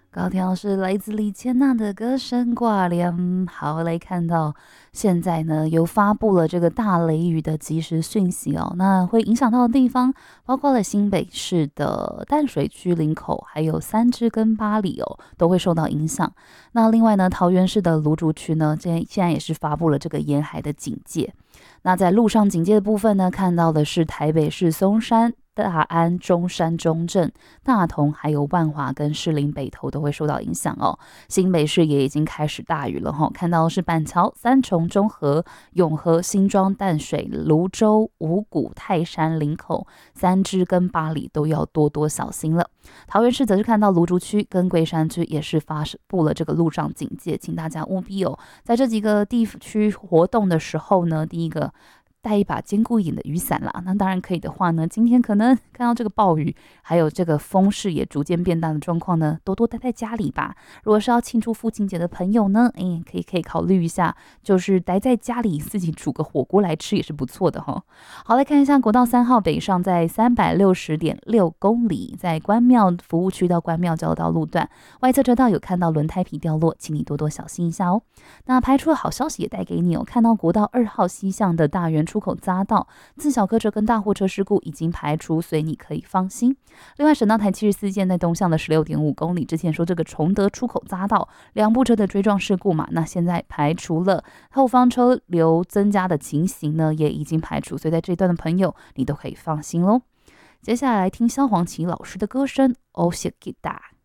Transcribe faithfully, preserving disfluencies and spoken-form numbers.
高天老师来自李千娜的歌声挂凉。好，来看到现在呢，有发布了这个大雷雨的即时讯息哦。那会影响到的地方，包括了新北市的淡水区、林口，还有三芝跟八里哦，都会受到影响。那另外呢，桃园市的芦竹区呢，现现在也是发布了这个沿海的警戒。那在陆上警戒的部分呢，看到的是台北市松山、大安、中山、中正、大同，还有万华跟士林北投都会受到影响哦。新北市也已经开始大雨了哈，看到的是板桥、三重、中和、永和、新庄、淡水、泸州、五股、泰山、林口、三芝跟八里都要多多小心了。桃园市则是看到芦竹区跟龟山区也是发布了这个路上警戒，请大家务必哦，在这几个地区活动的时候呢，第一个带一把坚固一点的雨伞啦。那当然可以的话呢，今天可能看到这个暴雨，还有这个风势也逐渐变大的状况呢，多多待在家里吧。如果是要庆祝父亲节的朋友呢，哎，可以可以考虑一下，就是待在家里自己煮个火锅来吃也是不错的哈、哦。好，来看一下国道三号北上在三百六十点六公里，在关庙服务区到关庙交流道路段，外侧车道有看到轮胎皮掉落，请你多多小心一下哦。那排除的好消息也带给你哦，看到国道二号西向的大园出口匝道，自小客车跟大货车事故已经排除，所以你可以放心。另外，省道台七十四线在东向的十六点五公里，之前说这个崇德出口匝道两部车的追撞事故嘛，那现在排除了，后方车流增加的情形呢，也已经排除，所以在这一段的朋友你都可以放心喽。接下来听萧煌奇老师的歌声《欧西吉达》。